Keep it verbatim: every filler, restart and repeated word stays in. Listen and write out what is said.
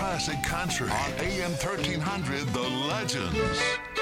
classic country on A M thirteen hundred The Legends.